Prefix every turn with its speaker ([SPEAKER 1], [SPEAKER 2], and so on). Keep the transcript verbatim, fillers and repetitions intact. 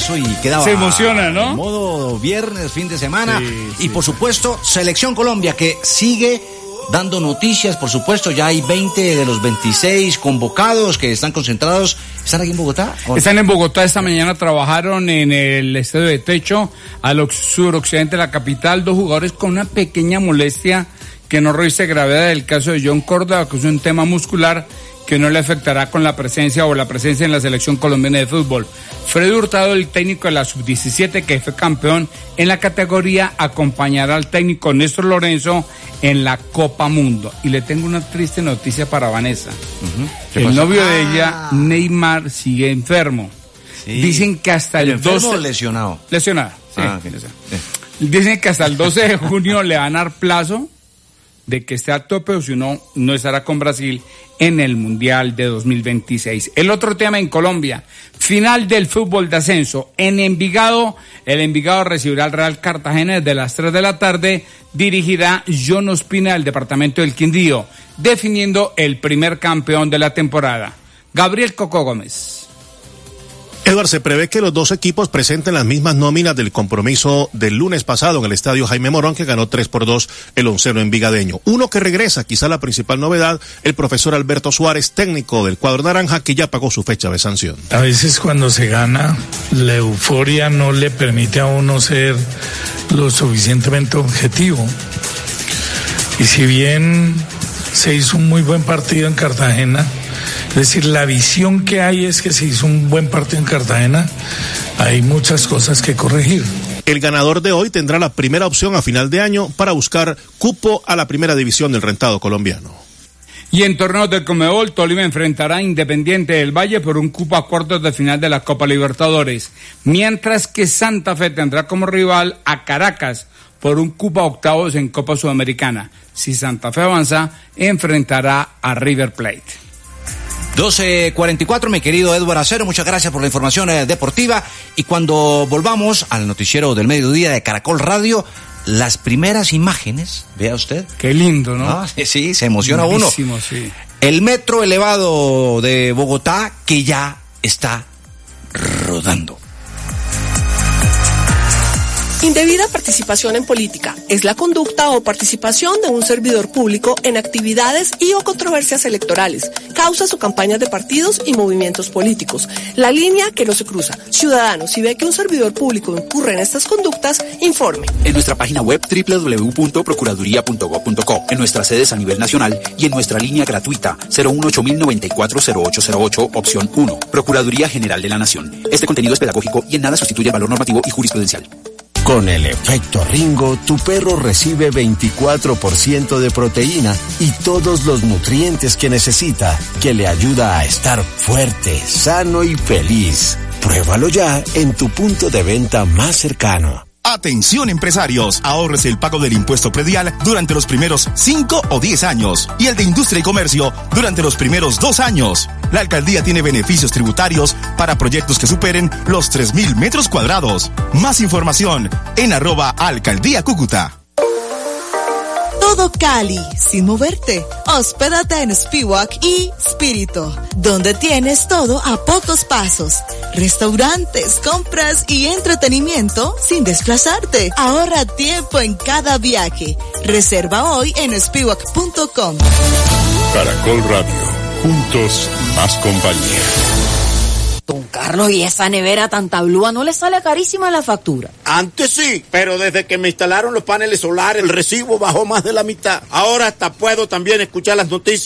[SPEAKER 1] eso y quedaba...
[SPEAKER 2] Se emociona, ¿no?
[SPEAKER 1] Modo viernes, fin de semana.
[SPEAKER 2] Sí,
[SPEAKER 1] y
[SPEAKER 2] sí.
[SPEAKER 1] por supuesto, Selección Colombia, que sigue dando noticias, por supuesto. Ya hay veinte de los veintiséis convocados que están concentrados. ¿Están aquí en Bogotá?
[SPEAKER 2] Están en Bogotá. Esta mañana trabajaron en el estadio de Techo, al suroccidente de la capital, dos jugadores con una pequeña molestia que no reviste gravedad del caso de John Córdoba, que es un tema muscular que no le afectará con la presencia o la presencia en la selección colombiana de fútbol. Freddy Hurtado, el técnico de la sub diecisiete, que fue campeón en la categoría, acompañará al técnico Néstor Lorenzo en la Copa Mundo. Y le tengo una triste noticia para Vanessa. Uh-huh. El
[SPEAKER 1] pasó?
[SPEAKER 2] novio
[SPEAKER 1] ah.
[SPEAKER 2] de ella, Neymar, sigue enfermo. Sí. Dicen que hasta el
[SPEAKER 1] doce...
[SPEAKER 2] doce...
[SPEAKER 1] lesionado?
[SPEAKER 2] Lesionado, sí.
[SPEAKER 1] Ah, okay.
[SPEAKER 2] lesionado. Sí. Dicen que hasta el doce de junio le van a dar plazo de que esté a tope, o si no, no estará con Brasil en el Mundial de dos mil veintiséis. El otro tema en Colombia, final del fútbol de ascenso. En Envigado, el Envigado recibirá al Real Cartagena desde las tres de la tarde, dirigirá John Ospina del departamento del Quindío, definiendo el primer campeón de la temporada. Gabriel Coco Gómez.
[SPEAKER 3] Eduard, se prevé que los dos equipos presenten las mismas nóminas del compromiso del lunes pasado en el estadio Jaime Morón, que ganó tres por dos el onceno envigadeño. Uno que regresa, quizá la principal novedad, el profesor Alberto Suárez, técnico del cuadro naranja, que ya pagó su fecha de sanción.
[SPEAKER 4] A veces cuando se gana, la euforia no le permite a uno ser lo suficientemente objetivo. Y si bien se hizo un muy buen partido en Cartagena, es decir, la visión que hay es que se hizo un buen partido en Cartagena, hay muchas cosas que corregir.
[SPEAKER 3] El ganador de hoy tendrá la primera opción a final de año para buscar cupo a la primera división del rentado colombiano.
[SPEAKER 2] Y en torneos del Conmebol, Tolima enfrentará a Independiente del Valle por un cupo a cuartos de final de la Copa Libertadores, mientras que Santa Fe tendrá como rival a Caracas por un cupo a octavos en Copa Sudamericana. Si Santa Fe avanza, enfrentará a River Plate.
[SPEAKER 1] doce cuarenta y cuatro, mi querido Edward Acero, muchas gracias por la información eh, deportiva. Y cuando volvamos al noticiero del mediodía de Caracol Radio, las primeras imágenes, vea usted.
[SPEAKER 2] Qué lindo, ¿no?
[SPEAKER 1] Ah, sí, se emociona
[SPEAKER 2] Lindísimo,
[SPEAKER 1] uno.
[SPEAKER 2] Sí.
[SPEAKER 1] El metro elevado de Bogotá, que ya está rodando.
[SPEAKER 5] Indebida participación en política es la conducta o participación de un servidor público en actividades y o controversias electorales, causas o campañas de partidos y movimientos políticos. La línea que no se cruza. Ciudadanos, si ve que un servidor público incurre en estas conductas, informe.
[SPEAKER 6] En nuestra página web doble u doble u doble u punto procuraduría punto gob punto co, en nuestras sedes a nivel nacional y en nuestra línea gratuita cero uno ocho mil noventa y cuatro cero ocho cero ocho, opción uno. Procuraduría General de la Nación. Este contenido es pedagógico y en nada sustituye el valor normativo y jurisprudencial.
[SPEAKER 7] Con el efecto Ringo, tu perro recibe veinticuatro por ciento de proteína y todos los nutrientes que necesita, que le ayuda a estar fuerte, sano y feliz. Pruébalo ya en tu punto de venta más cercano.
[SPEAKER 8] Atención empresarios, ahorres el pago del impuesto predial durante los primeros cinco o diez años y el de industria y comercio durante los primeros dos años. La alcaldía tiene beneficios tributarios para proyectos que superen los tres mil metros cuadrados. Más información en arroba alcaldía Cúcuta.
[SPEAKER 9] Todo Cali, sin moverte. Hospédate en Spiwak y Spirito, donde tienes todo a pocos pasos. Restaurantes, compras y entretenimiento sin desplazarte. Ahorra tiempo en cada viaje. Reserva hoy en spiwak punto com.
[SPEAKER 10] Caracol Radio, juntos más compañía.
[SPEAKER 11] Don Carlos, ¿y esa nevera tan tablúa no le sale carísima la factura?
[SPEAKER 12] Antes sí, pero desde que me instalaron los paneles solares, el recibo bajó más de la mitad. Ahora hasta puedo también escuchar las noticias